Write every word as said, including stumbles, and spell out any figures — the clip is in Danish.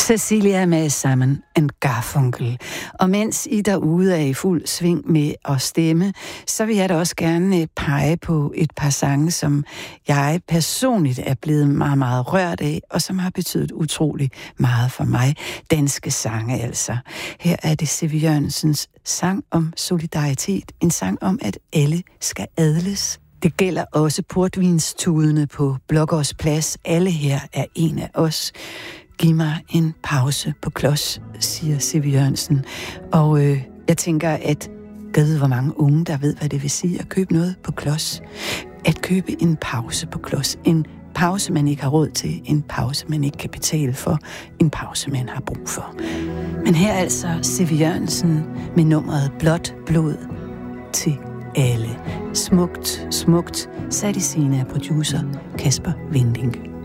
Cecilia med Simon and Garfunkel. Og mens I derude er i fuld sving med at stemme, så vil jeg da også gerne pege på et par sange, som jeg personligt er blevet meget, meget rørt af, og som har betydet utrolig meget for mig. Danske sange altså. Her er det C V Jørgensens sang om solidaritet. En sang om, at alle skal adles. Det gælder også portvinstudene på Blågårds Plads. Alle her er en af os. Giv mig en pause på klods, siger C V Jørgensen. Og øh, jeg tænker, at jeg ved, hvor mange unge, der ved, hvad det vil sige at købe noget på klods. At købe en pause på klods. En pause, man ikke har råd til. En pause, man ikke kan betale for. En pause, man har brug for. Men her er altså C V Jørgensen med nummeret Blåt blod til alle. Smukt, smukt, sat i scene af producer Kasper Winding.